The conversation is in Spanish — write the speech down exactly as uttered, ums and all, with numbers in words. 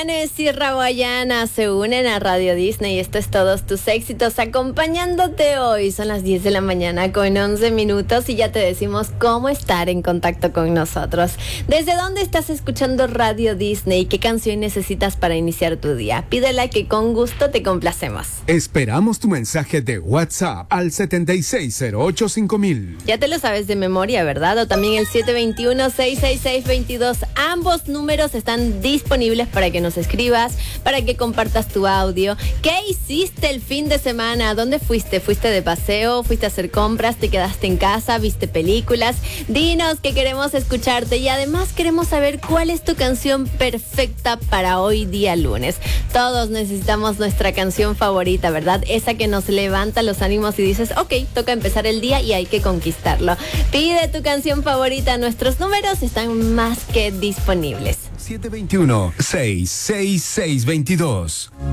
Juanes y Rawayana se unen a Radio Disney. Esto es Todos Tus Éxitos, acompañándote hoy. Son las diez de la mañana con once minutos y ya te decimos cómo estar en contacto con nosotros. ¿Desde dónde estás escuchando Radio Disney? ¿Qué canción necesitas para iniciar tu día? Pídela que con gusto te complacemos. Esperamos tu mensaje de WhatsApp al setenta y seis cero ocho cinco mil. Ya te lo sabes de memoria, ¿verdad? O también el siete dos uno, seis seis seis, dos dos. Ambos números están disponibles para que nos escribas, para que compartas tu audio. ¿Qué hiciste el fin de semana? ¿Dónde fuiste? ¿Fuiste de paseo? ¿Fuiste a hacer compras? ¿Te quedaste en casa? ¿Viste películas? Dinos, que queremos escucharte y además queremos saber cuál es tu canción perfecta para hoy día lunes. Todos necesitamos nuestra canción favorita, ¿verdad? Esa que nos levanta los ánimos y dices, ok, toca empezar el día y hay que conquistarlo. Pide tu canción favorita. Nuestros números están más que disponibles. siete dos uno, seis seis seis, dos dos.